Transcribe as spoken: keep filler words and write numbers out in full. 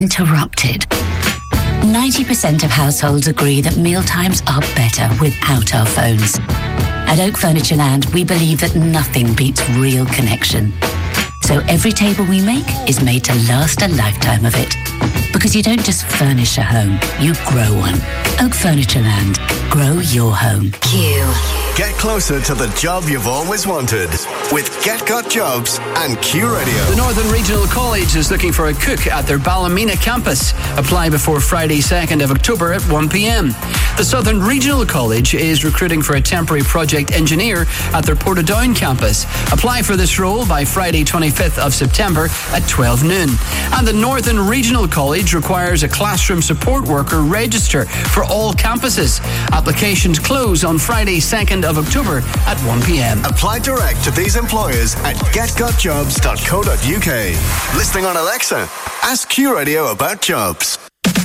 Interrupted. ninety percent of households agree that mealtimes are better without our phones. At Oak Furniture Land, we believe that nothing beats real connection. So every table we make is made to last a lifetime of it. Because you don't just furnish a home, you grow one. Oak Furniture Land. Grow your home. Q. Get closer to the job you've always wanted with Get Got Jobs and Q Radio. The Northern Regional College is looking for a cook at their Ballymena campus. Apply before Friday, second of October at one p.m. The Southern Regional College is recruiting for a temporary project engineer at their Portadown campus. Apply for this role by Friday, twenty-fifth of September at twelve noon. And the Northern Regional College requires a classroom support worker register for all campuses. Applications close on Friday, second of October at one p.m. Apply direct to these employers at get got jobs dot co dot uk. Listening on Alexa? Ask Q Radio about jobs.